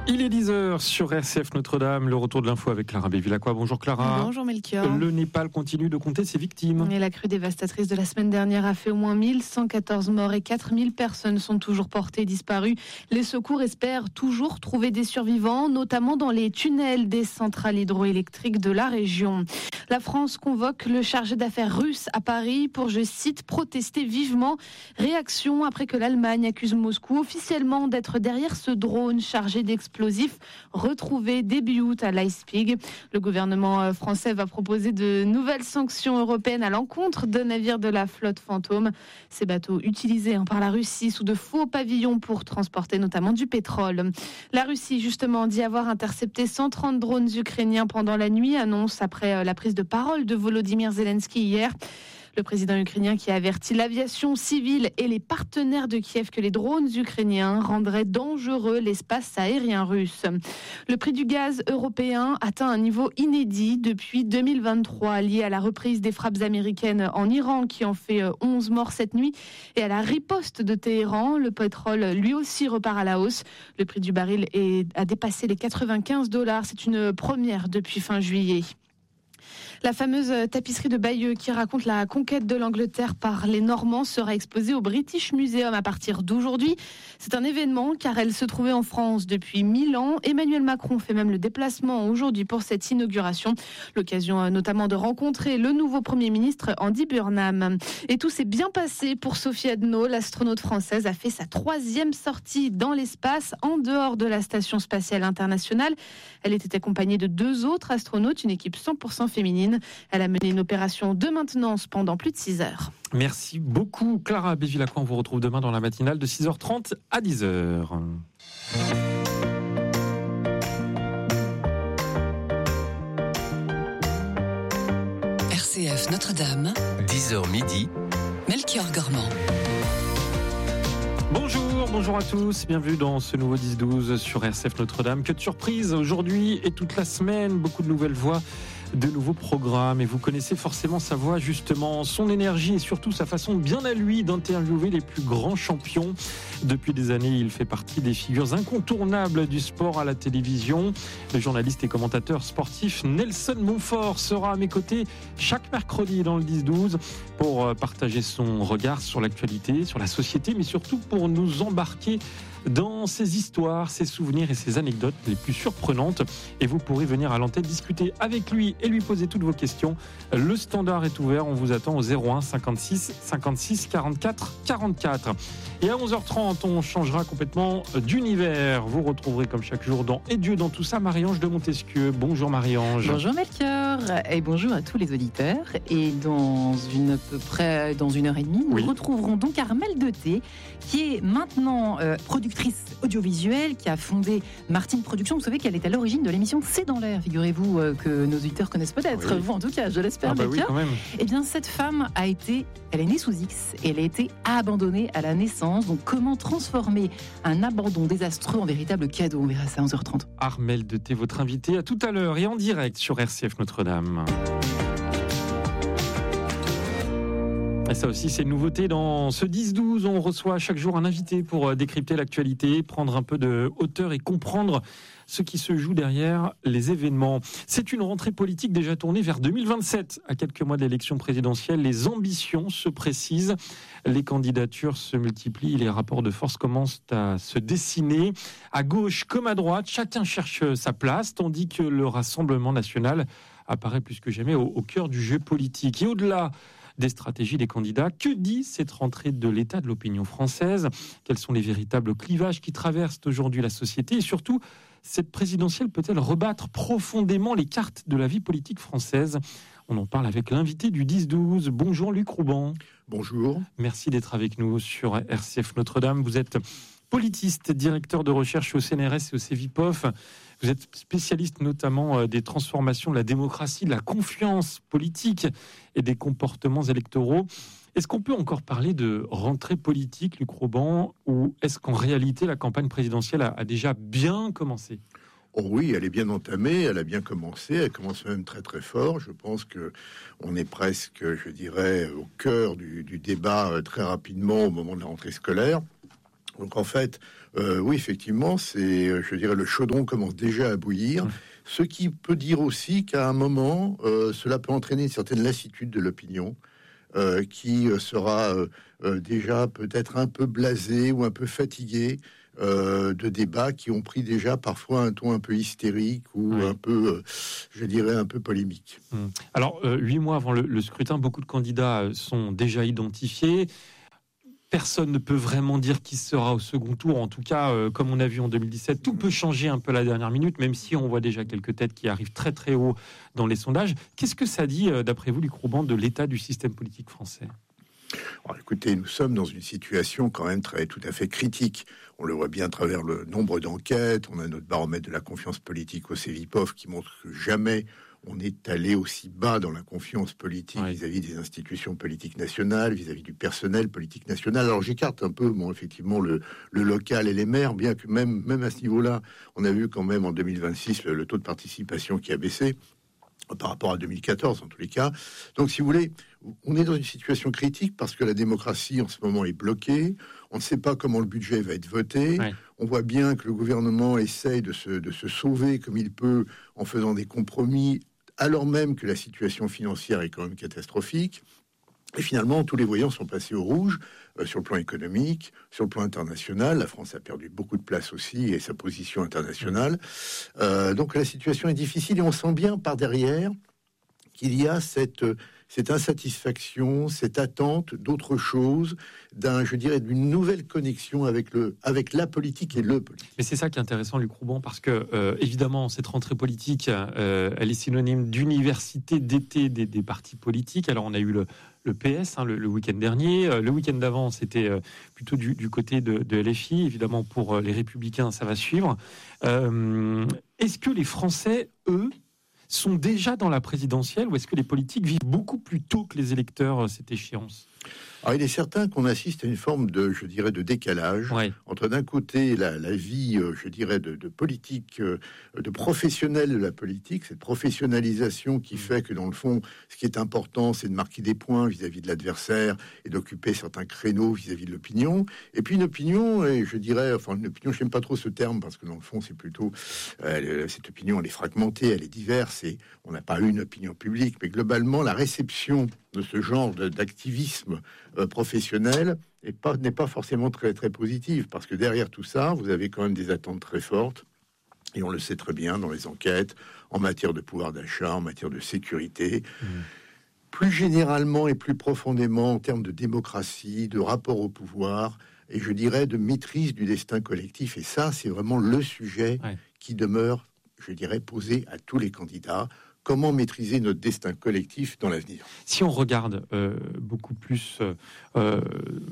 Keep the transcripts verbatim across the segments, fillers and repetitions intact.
Il est dix heures sur R C F Notre-Dame, le retour de l'info avec Clara Bévilacqua. Bonjour Clara. Bonjour Melchior. Le Népal continue de compter ses victimes. Et la crue dévastatrice de la semaine dernière a fait au moins mille cent quatorze morts et quatre mille personnes sont toujours portées disparues. Les secours espèrent toujours trouver des survivants, notamment dans les tunnels des centrales hydroélectriques de la région. La France convoque le chargé d'affaires russe à Paris pour, je cite, protester vivement. Réaction après que l'Allemagne accuse Moscou officiellement d'être derrière ce drone chargé d'explosifs retrouvé début août à Leipzig. Le gouvernement français va proposer de nouvelles sanctions européennes à l'encontre de navires de la flotte fantôme. Ces bateaux utilisés par la Russie sous de faux pavillons pour transporter notamment du pétrole. La Russie, justement, dit avoir intercepté cent trente drones ukrainiens pendant la nuit, annonce après la prise de parole de Volodymyr Zelensky hier. Le président ukrainien qui a averti l'aviation civile et les partenaires de Kiev que les drones ukrainiens rendraient dangereux l'espace aérien russe. Le prix du gaz européen atteint un niveau inédit depuis deux mille vingt-trois, lié à la reprise des frappes américaines en Iran qui ont fait onze morts cette nuit et à la riposte de Téhéran. Le pétrole lui aussi repart à la hausse. Le prix du baril est, a dépassé les quatre-vingt-quinze dollars. C'est une première depuis fin juillet. La fameuse tapisserie de Bayeux qui raconte la conquête de l'Angleterre par les Normands sera exposée au British Museum à partir d'aujourd'hui. C'est un événement car elle se trouvait en France depuis mille ans. Emmanuel Macron fait même le déplacement aujourd'hui pour cette inauguration. L'occasion notamment de rencontrer le nouveau Premier ministre Andy Burnham. Et tout s'est bien passé pour Sophie Adno. L'astronaute française a fait sa troisième sortie dans l'espace en dehors de la Station spatiale internationale. Elle était accompagnée de deux autres astronautes, une équipe cent pour cent féminine. Elle a mené une opération de maintenance pendant plus de six heures. Merci beaucoup Clara Bévilacqua. On vous retrouve demain dans la matinale de six heures trente à dix heures. R C F Notre-Dame, dix heures midi, Melchior Gormand. Bonjour, bonjour à tous, bienvenue dans ce nouveau dix douze sur R C F Notre-Dame. Que de surprises aujourd'hui et toute la semaine, beaucoup de nouvelles voix, de nouveaux programmes. Et vous connaissez forcément sa voix, justement, son énergie et surtout sa façon bien à lui d'interviewer les plus grands champions. Depuis des années, il fait partie des figures incontournables du sport à la télévision. Le journaliste et commentateur sportif Nelson Montfort sera à mes côtés chaque mercredi dans le dix douze pour partager son regard sur l'actualité, sur la société, mais surtout pour nous embarquer dans ses histoires, ses souvenirs et ses anecdotes les plus surprenantes. Et vous pourrez venir à l'antenne discuter avec lui et lui poser toutes vos questions. Le standard est ouvert, on vous attend au zéro un cinquante-six cinquante-six quarante-quatre quarante-quatre. Et à onze heures trente, on changera complètement d'univers. Vous retrouverez comme chaque jour dans Et Dieu dans tout ça, Marie-Ange de Montesquieu. Bonjour Marie-Ange. Bonjour Melchior et bonjour à tous les auditeurs. Et dans une à peu près dans une heure et demie, nous oui. retrouverons donc Armelle Detté, qui est maintenant euh, productrice audiovisuelle, qui a fondé Martine Productions. Vous savez qu'elle est à l'origine de l'émission C'est dans l'air, figurez-vous, euh, que nos auditeurs connaissent peut-être. Oui. Vous, en tout cas, je l'espère. Ah bah oui, quand même. Eh bien, cette femme a été, elle est née sous X et elle a été abandonnée à la naissance. Donc, comment transformer un abandon désastreux en véritable cadeau? On verra ça à onze heures trente. Armelle Detté, votre invitée, à tout à l'heure et en direct sur R C F Notre-Dame. Et ça aussi, c'est une nouveauté dans ce dix douze. On reçoit chaque jour un invité pour décrypter l'actualité, prendre un peu de hauteur et comprendre ce qui se joue derrière les événements. C'est une rentrée politique déjà tournée vers deux mille vingt-sept. À quelques mois de l'élection présidentielle, les ambitions se précisent. Les candidatures se multiplient. Les rapports de force commencent à se dessiner. À gauche comme à droite, chacun cherche sa place, tandis que le Rassemblement national apparaît plus que jamais au, au cœur du jeu politique. Et au-delà des stratégies des candidats, que dit cette rentrée de l'état de l'opinion française? Quels sont les véritables clivages qui traversent aujourd'hui la société? Et surtout, cette présidentielle peut-elle rebattre profondément les cartes de la vie politique française? On en parle avec l'invité du dix douze. Bonjour Luc Rouban. Bonjour. Merci d'être avec nous sur R C F Notre-Dame. Vous êtes politiste, directeur de recherche au C N R S et au Cevipof. Vous êtes spécialiste notamment des transformations de la démocratie, de la confiance politique et des comportements électoraux. Est-ce qu'on peut encore parler de rentrée politique, Luc Rouban, ou est-ce qu'en réalité la campagne présidentielle a, a déjà bien commencé? Oh oui, elle est bien entamée, elle a bien commencé, elle commence même très très fort. Je pense que on est presque, je dirais, au cœur du, du débat très rapidement au moment de la rentrée scolaire. Donc en fait, euh, oui, effectivement, c'est, je dirais, le chaudron commence déjà à bouillir, mmh. ce qui peut dire aussi qu'à un moment, euh, cela peut entraîner une certaine lassitude de l'opinion, euh, qui sera euh, euh, déjà peut-être un peu blasée ou un peu fatiguée euh, de débats qui ont pris déjà parfois un ton un peu hystérique ou oui. un peu, euh, je dirais, un peu polémique. Mmh. Alors, euh, huit mois avant le, le scrutin, beaucoup de candidats sont déjà identifiés. Personne ne peut vraiment dire qui sera au second tour. En tout cas, euh, comme on a vu en deux mille dix-sept, tout peut changer un peu à la dernière minute, même si on voit déjà quelques têtes qui arrivent très très haut dans les sondages. Qu'est-ce que ça dit, euh, d'après vous, Luc Rouban, de l'état du système politique français ? Alors, écoutez, nous sommes dans une situation quand même très tout à fait critique. On le voit bien à travers le nombre d'enquêtes. On a notre baromètre de la confiance politique au Cevipof qui montre que jamais on est allé aussi bas dans la confiance politique oui. vis-à-vis des institutions politiques nationales, vis-à-vis du personnel politique national. Alors j'écarte un peu, bon, effectivement, le, le local et les maires, bien que même, même à ce niveau-là, on a vu quand même en deux mille vingt-six le, le taux de participation qui a baissé par rapport à deux mille quatorze en tous les cas. Donc si vous voulez, on est dans une situation critique parce que la démocratie en ce moment est bloquée. On ne sait pas comment le budget va être voté. Ouais. On voit bien que le gouvernement essaye de se, de se sauver comme il peut en faisant des compromis, alors même que la situation financière est quand même catastrophique. Et finalement, tous les voyants sont passés au rouge euh, sur le plan économique, sur le plan international. La France a perdu beaucoup de place aussi et sa position internationale. Euh, donc la situation est difficile et on sent bien par derrière qu'il y a cette, cette insatisfaction, cette attente d'autre chose, d'un, je dirais, d'une nouvelle connexion avec, le, avec la politique et le politique. Mais c'est ça qui est intéressant, Luc Rouban, parce que, euh, évidemment, cette rentrée politique, euh, elle est synonyme d'université d'été des, des partis politiques. Alors, on a eu le, le P S hein, le, le week-end dernier. Le week-end d'avant, c'était euh, plutôt du, du côté de, de L F I. Évidemment, pour euh, les Républicains, ça va suivre. Euh, est-ce que les Français, eux, sont déjà dans la présidentielle ou est-ce que les politiques vivent beaucoup plus tôt que les électeurs cette échéance ? Alors, il est certain qu'on assiste à une forme de, je dirais, de décalage ouais. entre d'un côté la, la vie, je dirais, de, de politique, de professionnels de la politique, cette professionnalisation qui mmh. fait que dans le fond, ce qui est important, c'est de marquer des points vis-à-vis de l'adversaire et d'occuper certains créneaux vis-à-vis de l'opinion. Et puis une opinion, et je dirais, enfin une opinion, je n'aime pas trop ce terme parce que dans le fond, c'est plutôt euh, cette opinion, elle est fragmentée, elle est diverse et on n'a pas une opinion publique, mais globalement, la réception de ce genre de, d'activisme euh, professionnel n'est pas, n'est pas forcément très, très positive, parce que derrière tout ça, vous avez quand même des attentes très fortes, et on le sait très bien dans les enquêtes, en matière de pouvoir d'achat, en matière de sécurité, mmh. plus généralement et plus profondément en termes de démocratie, de rapport au pouvoir, et je dirais de maîtrise du destin collectif, et ça, c'est vraiment le sujet ouais. qui demeure, je dirais, posé à tous les candidats. Comment maîtriser notre destin collectif dans l'avenir ? Si on regarde euh, beaucoup plus euh,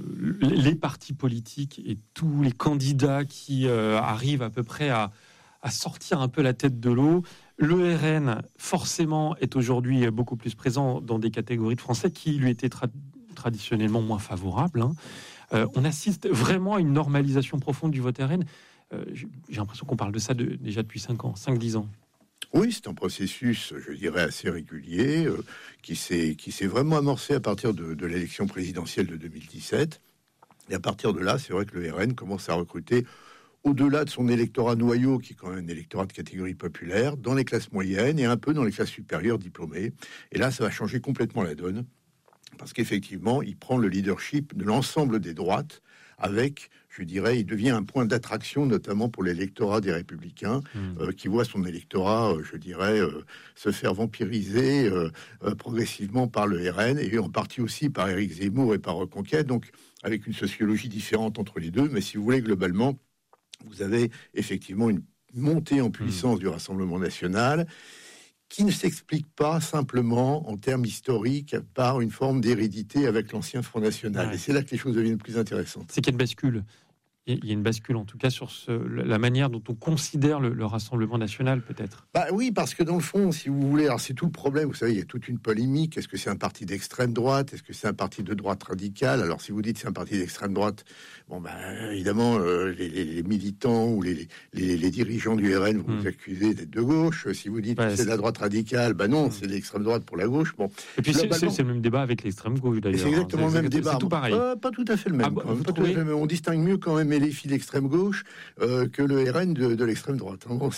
les partis politiques et tous les candidats qui euh, arrivent à peu près à, à sortir un peu la tête de l'eau, le R N, forcément, est aujourd'hui beaucoup plus présent dans des catégories de Français qui lui étaient tra- traditionnellement moins favorables. Hein. Euh, on assiste vraiment à une normalisation profonde du vote R N. Euh, j'ai l'impression qu'on parle de ça de, déjà depuis cinq ans, cinq dix ans. Oui, c'est un processus, je dirais, assez régulier, euh, qui s'est qui s'est vraiment amorcé à partir de, de l'élection présidentielle de deux mille dix-sept. Et à partir de là, c'est vrai que le R N commence à recruter, au-delà de son électorat noyau, qui est quand même un électorat de catégorie populaire, dans les classes moyennes et un peu dans les classes supérieures diplômées. Et là, ça va changer complètement la donne, parce qu'effectivement, il prend le leadership de l'ensemble des droites, avec, je dirais, il devient un point d'attraction, notamment pour l'électorat des Républicains, mmh. euh, qui voit son électorat, euh, je dirais, euh, se faire vampiriser euh, euh, progressivement par le R N, et en partie aussi par Éric Zemmour et par Reconquête, donc avec une sociologie différente entre les deux, mais si vous voulez, globalement, vous avez effectivement une montée en puissance mmh. du Rassemblement national, qui ne s'explique pas simplement en termes historiques par une forme d'hérédité avec l'ancien Front National. Ouais. Et c'est là que les choses deviennent plus intéressantes. C'est qu'il y a une bascule. Il y a une bascule, en tout cas, sur ce, la manière dont on considère le, le Rassemblement national, peut-être. Bah oui, parce que dans le fond, si vous voulez, alors c'est tout le problème, vous savez, il y a toute une polémique. Est-ce que c'est un parti d'extrême droite ? Est-ce que c'est un parti de droite radicale ? Alors si vous dites c'est un parti d'extrême droite, bon ben bah, évidemment, euh, les, les, les militants ou les, les, les dirigeants du R N vont mmh. vous accuser d'être de gauche. Si vous dites ouais, que c'est, c'est la droite radicale, bah non, mmh. c'est l'extrême droite pour la gauche. Bon. Et puis c'est, c'est, c'est le même débat avec l'extrême gauche, d'ailleurs. C'est exactement hein. le même c'est, débat. C'est tout pareil. Euh, pas tout à fait le même. Ah, bah, pas tout à fait le même. On distingue mieux quand même et les filles d'extrême gauche euh, que le R N de, de l'extrême droite. Hein.